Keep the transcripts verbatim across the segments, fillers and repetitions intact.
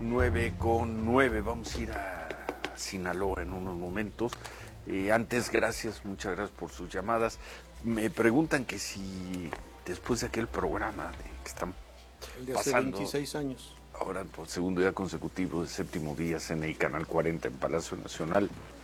nueve con nueve. Vamos a ir a Sinaloa en unos momentos. Eh, antes, gracias, muchas gracias por sus llamadas. Me preguntan que si después de aquel programa de, que están el de hace pasando, veintiséis años, ahora por segundo día consecutivo, de séptimo día, C N I Canal cuarenta en Palacio Nacional,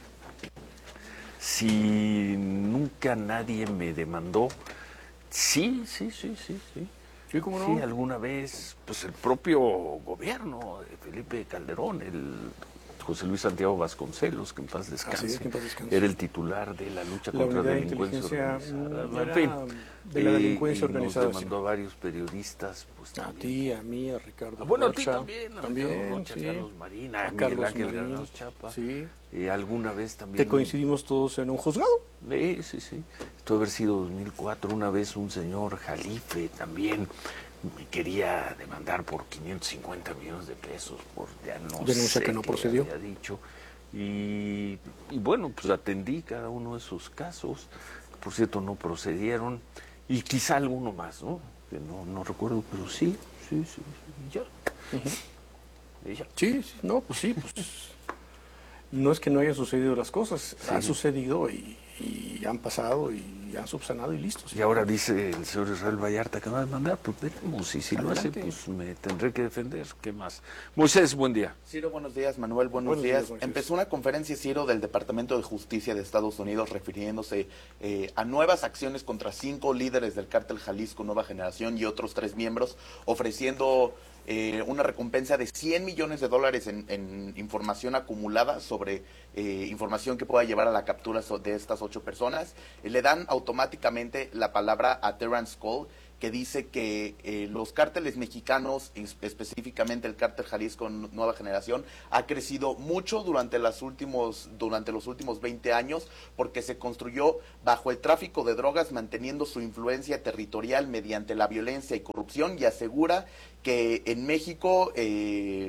si nunca nadie me demandó. Sí, sí, sí, sí, sí. Sí, ¿cómo no? Sí, alguna vez, pues el propio gobierno de Felipe Calderón, el José Luis Santiago Vasconcelos, que en paz descanse, es, que en paz descanse. era el titular de la lucha la contra la de delincuencia organizada. En fin, de la delincuencia eh, organizada. Nos demandó sí. a varios periodistas. Pues, a ti, a mí, a Ricardo ah, Bueno, Rocha, a ti también, a también, Ricardo Rocha, sí. a Carlos Marín, a, a Miguel Carlos Ángel Marín, Granados Chapa. Sí. Eh, alguna vez también... ¿Te coincidimos todos en un juzgado? Sí, sí, sí. Esto debe haber sido dos mil cuatro. Una vez un señor Jalife también me quería demandar por quinientos cincuenta millones de pesos por ya no denuncia sé que no qué procedió. había dicho. Y, y bueno, pues atendí cada uno de esos casos. Por cierto, no procedieron. Y quizá alguno más, ¿no? Que no, no recuerdo, pero sí, sí, sí. sí. Ya. Uh-huh. Y ya. Sí, sí, no, pues sí, pues no es que no hayan sucedido las cosas, sí. han sucedido y, y han pasado y han subsanado y listo. ¿sí? Y ahora dice el señor Israel Vallarta que va a demandar, pues veremos, y si Adelante. lo hace, pues me tendré que defender. ¿Qué más? Moisés, buen día. Ciro, buenos días. Manuel, buenos, buenos días. días Empezó una conferencia, Ciro, del Departamento de Justicia de Estados Unidos refiriéndose eh, a nuevas acciones contra cinco líderes del cártel Jalisco Nueva Generación y otros tres miembros, ofreciendo eh, una recompensa de cien millones de dólares en, en información acumulada sobre eh, información que pueda llevar a la captura de estas ocho personas. Eh, le dan automáticamente la palabra a Terrence Cole, que dice que eh, los cárteles mexicanos, específicamente el cártel Jalisco Nueva Generación, ha crecido mucho durante, las últimos, durante los últimos veinte años, porque se construyó bajo el tráfico de drogas, manteniendo su influencia territorial mediante la violencia y corrupción, y asegura que en México eh,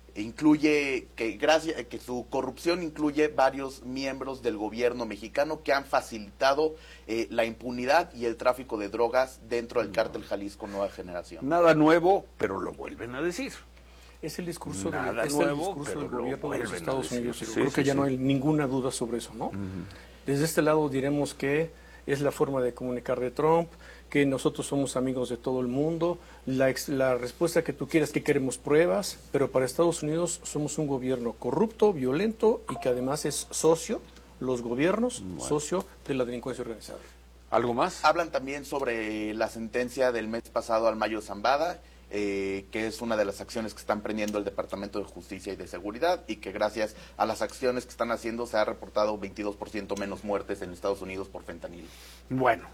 incluye que gracias que su corrupción incluye varios miembros del gobierno mexicano que han facilitado eh, la impunidad y el tráfico de drogas dentro del cártel Jalisco Nueva Generación. Nada nuevo, pero lo vuelven a decir. Es el discurso, Nada de, es nuevo, el discurso del gobierno de los Estados Unidos. Sí, Creo sí, que ya sí. no hay ninguna duda sobre eso, ¿no? Uh-huh. Desde este lado diremos que es la forma de comunicar de Trump, que nosotros somos amigos de todo el mundo, la, ex, la respuesta que tú quieras, que queremos pruebas, pero para Estados Unidos somos un gobierno corrupto, violento y que además es socio, los gobiernos, bueno. socio de la delincuencia organizada. ¿Algo más? Hablan también sobre la sentencia del mes pasado al Mayo Zambada, eh, que es una de las acciones que están prendiendo el Departamento de Justicia y de Seguridad, y que gracias a las acciones que están haciendo se ha reportado veintidós por ciento menos muertes en Estados Unidos por fentanilo. Bueno.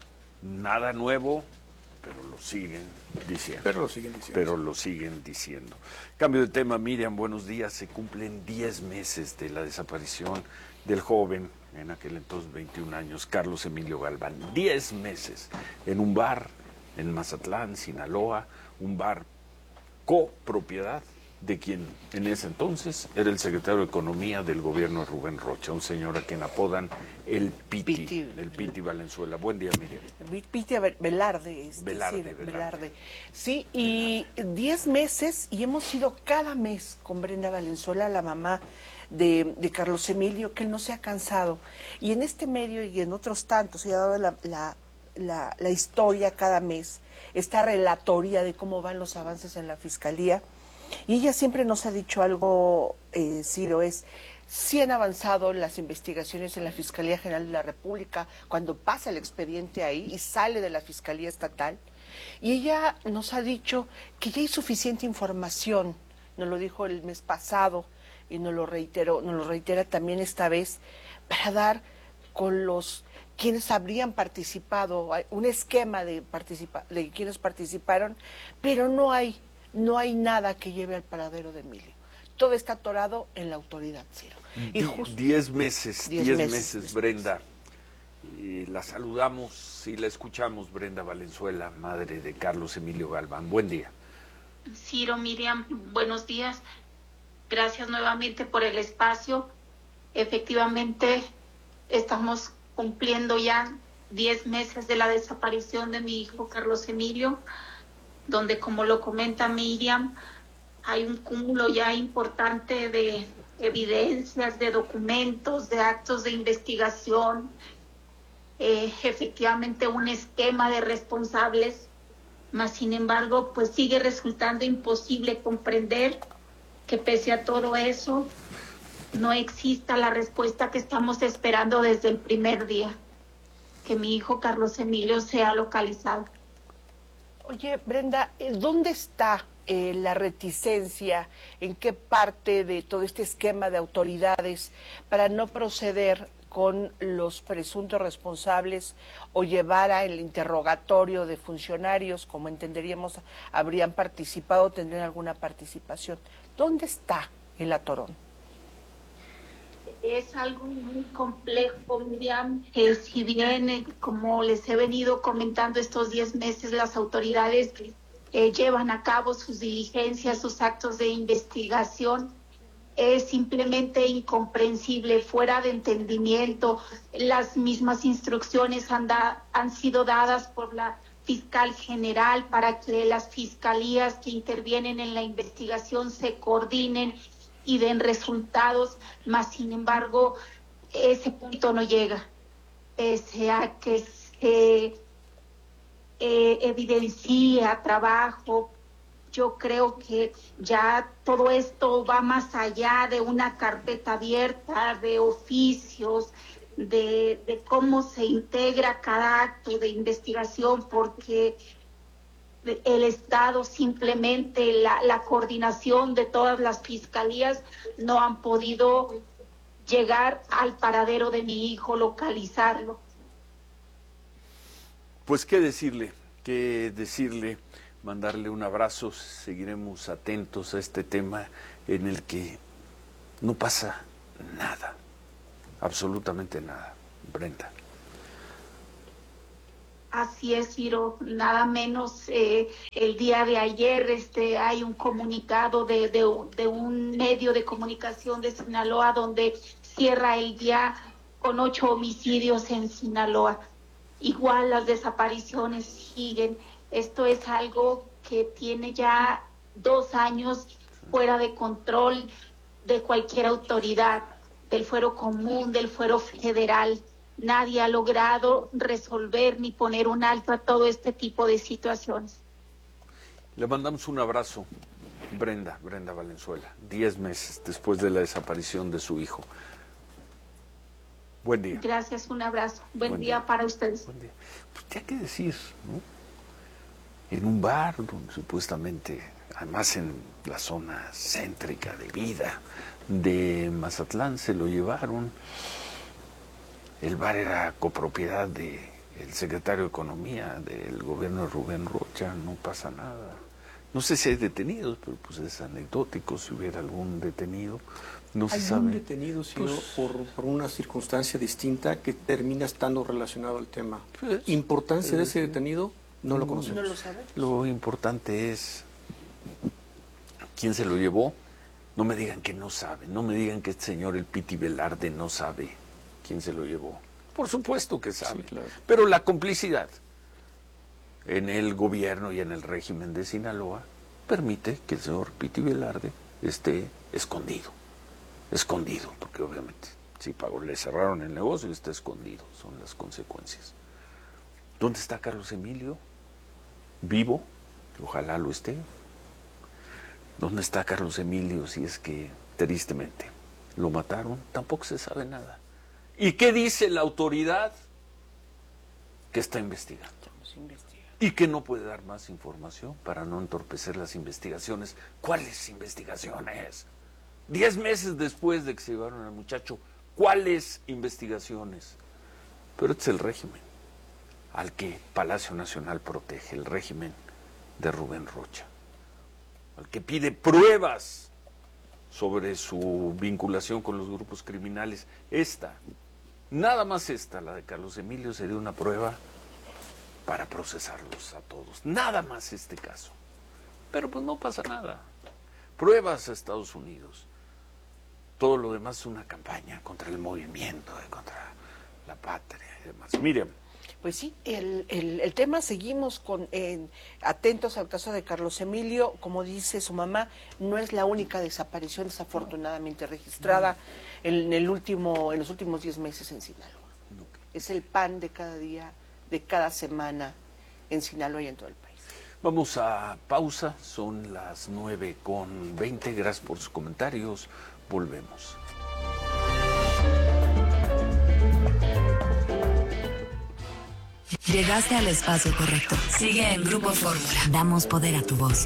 Nada nuevo, pero lo siguen diciendo. Pero lo siguen diciendo. Pero lo siguen diciendo. Cambio de tema, Miriam, buenos días. Se cumplen diez meses de la desaparición del joven, en aquel entonces veintiún años, Carlos Emilio Galván. diez meses en un bar en Mazatlán, Sinaloa, un bar copropiedad de quien en ese entonces era el secretario de Economía del gobierno de Rubén Rocha, un señor a quien apodan el Piti, Piti. el Piti Valenzuela. Buen día, Miriam. Piti Velarde, este, Velarde, sí, Velarde. Velarde. Sí, y diez meses y hemos ido cada mes con Brenda Valenzuela, la mamá de, de Carlos Emilio, que él no se ha cansado. Y en este medio y en otros tantos, se ha dado la, la, la, la historia cada mes, esta relatoría de cómo van los avances en la Fiscalía. Y ella siempre nos ha dicho algo, eh, Ciro, es, sí han avanzado las investigaciones en la Fiscalía General de la República, cuando pasa el expediente ahí y sale de la Fiscalía Estatal. Y ella nos ha dicho que ya hay suficiente información, nos lo dijo el mes pasado y nos lo reiteró, nos lo reitera también esta vez, para dar con los quienes habrían participado, un esquema de, participa, de quienes participaron, pero no hay... No hay nada que lleve al paradero de Emilio. Todo está atorado en la autoridad, Ciro. Y justo, diez meses, diez, diez meses, meses, Brenda. Y la saludamos y la escuchamos, Brenda Valenzuela, madre de Carlos Emilio Galván. Buen día. Ciro, Miriam, buenos días. Gracias nuevamente por el espacio. Efectivamente, estamos cumpliendo ya diez meses de la desaparición de mi hijo Carlos Emilio, donde, como lo comenta Miriam, hay un cúmulo ya importante de evidencias, de documentos, de actos de investigación, eh, efectivamente un esquema de responsables, mas sin embargo, pues sigue resultando imposible comprender que pese a todo eso, no exista la respuesta que estamos esperando desde el primer día, que mi hijo Carlos Emilio sea localizado. Oye, Brenda, ¿dónde está eh, la reticencia? ¿En qué parte de todo este esquema de autoridades para no proceder con los presuntos responsables o llevar a el interrogatorio de funcionarios, como entenderíamos, habrían participado o tendrían alguna participación? ¿Dónde está el atorón? Es algo muy complejo, Miriam. Eh, si bien, eh, como les he venido comentando estos diez meses, las autoridades eh, llevan a cabo sus diligencias, sus actos de investigación, es simplemente incomprensible, fuera de entendimiento. Las mismas instrucciones han, da, han sido dadas por la fiscal general para que las fiscalías que intervienen en la investigación se coordinen y den resultados, mas sin embargo ese punto no llega, pese a que se eh, evidencia trabajo. Yo creo que ya todo esto va más allá de una carpeta abierta, de oficios, de, de cómo se integra cada acto de investigación, porque el Estado simplemente, la, la coordinación de todas las fiscalías no han podido llegar al paradero de mi hijo, localizarlo. Pues qué decirle, qué decirle, mandarle un abrazo. Seguiremos atentos a este tema en el que no pasa nada, absolutamente nada. Brenda. Así es, Ciro, nada menos eh, el día de ayer este, hay un comunicado de, de, de un medio de comunicación de Sinaloa donde cierra el día con ocho homicidios en Sinaloa. Igual las desapariciones siguen. Esto es algo que tiene ya dos años fuera de control de cualquier autoridad, del fuero común, del fuero federal. Nadie ha logrado resolver ni poner un alto a todo este tipo de situaciones. Le mandamos un abrazo, Brenda, Brenda Valenzuela, diez meses después de la desaparición de su hijo. Buen día. Gracias, un abrazo. Buen, Buen día, día para ustedes. Buen día. Pues ya qué decir, ¿no? En un bar donde supuestamente, además en la zona céntrica de vida de Mazatlán, se lo llevaron. El bar era copropiedad del secretario de Economía del gobierno de Rubén Rocha, no pasa nada. No sé si hay detenidos, pero pues es anecdótico si hubiera algún detenido. No se sabe. ¿Algún detenido, sino pues, por, por una circunstancia distinta que termina estando relacionado al tema? Pues, ¿Importancia de ese detenido? No lo conocemos. ¿No lo sabes? Lo importante es quién se lo llevó. No me digan que no saben, no me digan que este señor, el Piti Velarde, no sabe quién se lo llevó. Por supuesto que sabe, sí, claro. Pero la complicidad en el gobierno y en el régimen de Sinaloa permite que el señor Piti Velarde esté escondido, escondido, porque obviamente si pagó, le cerraron el negocio y está escondido, son las consecuencias. ¿Dónde está Carlos Emilio? ¿Vivo? Ojalá lo esté. ¿Dónde está Carlos Emilio si es que tristemente lo mataron? Tampoco se sabe nada. ¿Y qué dice la autoridad? Que está investigando. Y que no puede dar más información para no entorpecer las investigaciones. ¿Cuáles investigaciones? Diez meses después de que se llevaron al muchacho, ¿cuáles investigaciones? Pero este es el régimen al que Palacio Nacional protege, el régimen de Rubén Rocha, al que pide pruebas sobre su vinculación con los grupos criminales. Esta, nada más esta, la de Carlos Emilio, sería una prueba para procesarlos a todos. Nada más este caso. Pero pues no pasa nada. Pruebas a Estados Unidos. Todo lo demás es una campaña contra el movimiento, contra la patria y demás. Miriam. Pues sí, el, el, el tema, seguimos con eh, atentos al caso de Carlos Emilio. Como dice su mamá, no es la única desaparición desafortunadamente registrada en, el último, en los últimos diez meses en Sinaloa. Es el pan de cada día, de cada semana en Sinaloa y en todo el país. Vamos a pausa, son las nueve con veinte. Gracias por sus comentarios. Volvemos. Llegaste al espacio correcto. Sigue en Grupo Fórmula. Damos poder a tu voz.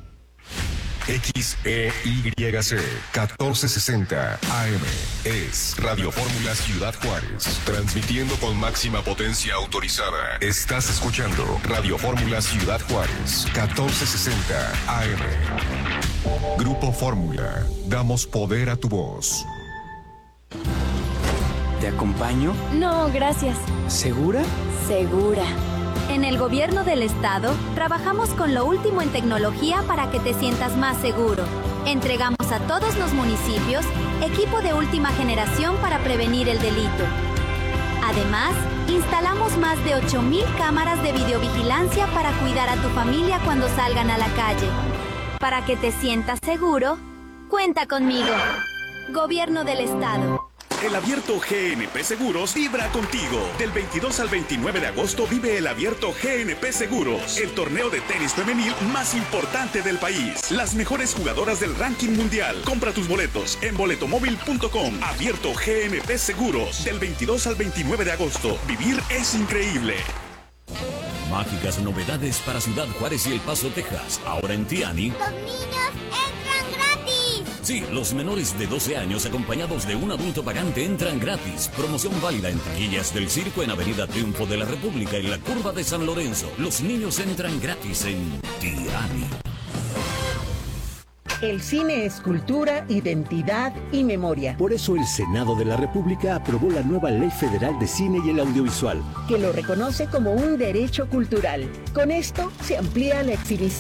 X E Y C catorce sesenta A M es Radio Fórmula Ciudad Juárez, transmitiendo con máxima potencia autorizada. Estás escuchando Radio Fórmula Ciudad Juárez, catorce sesenta A M. Grupo Fórmula, damos poder a tu voz. ¿Te acompaño? No, gracias. ¿Segura? Segura. En el gobierno del estado, trabajamos con lo último en tecnología para que te sientas más seguro. Entregamos a todos los municipios equipo de última generación para prevenir el delito. Además, instalamos más de ocho mil cámaras de videovigilancia para cuidar a tu familia cuando salgan a la calle. Para que te sientas seguro, cuenta conmigo. Gobierno del estado. El Abierto G N P Seguros vibra contigo. Del veintidós al veintinueve de agosto vive el Abierto G N P Seguros, el torneo de tenis femenil más importante del país. Las mejores jugadoras del ranking mundial. Compra tus boletos en boletomóvil punto com. Abierto G N P Seguros. Del veintidós al veintinueve de agosto. Vivir es increíble. Mágicas novedades para Ciudad Juárez y El Paso, Texas. Ahora en Tiani. ¡Los niños entran gratis! Sí, los menores de doce años acompañados de un adulto pagante entran gratis. Promoción válida en taquillas del circo en Avenida Triunfo de la República en la curva de San Lorenzo. Los niños entran gratis en Tiani. El cine es cultura, identidad y memoria. Por eso el Senado de la República aprobó la nueva Ley Federal de Cine y el Audiovisual, que lo reconoce como un derecho cultural. Con esto se amplía la exhibición